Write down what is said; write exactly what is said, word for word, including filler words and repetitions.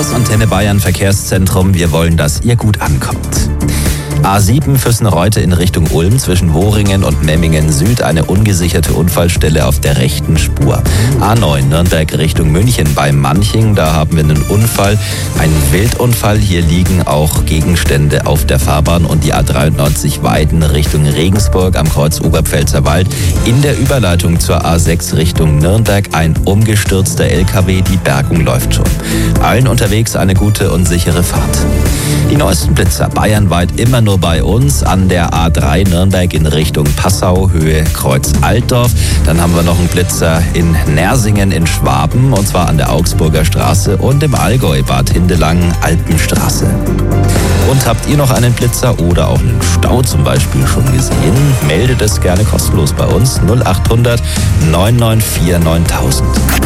Das Antenne Bayern Verkehrszentrum. Wir wollen, dass ihr gut ankommt. A sieben Füssen-Reute in Richtung Ulm zwischen Wohringen und Memmingen Süd eine ungesicherte Unfallstelle auf der rechten Spur. A neun Nürnberg Richtung München bei Manching, da haben wir einen Unfall, einen Wildunfall. Hier liegen auch Gegenstände auf der Fahrbahn und die A dreiundneunzig Weiden Richtung Regensburg am Kreuz Oberpfälzer Wald. In der Überleitung zur A sechs Richtung Nürnberg ein umgestürzter L K W, die Bergung läuft schon. Allen unterwegs eine gute und sichere Fahrt. Die neuesten Blitzer bayernweit immer nur bei uns an der A drei Nürnberg in Richtung Passau, Höhe Kreuz Altdorf. Dann haben wir noch einen Blitzer in Nersingen in Schwaben und zwar an der Augsburger Straße und im Allgäu Bad Hindelangen Alpenstraße. Und habt ihr noch einen Blitzer oder auch einen Stau zum Beispiel schon gesehen? Meldet es gerne kostenlos bei uns null acht hundert neun neun vier neuntausend.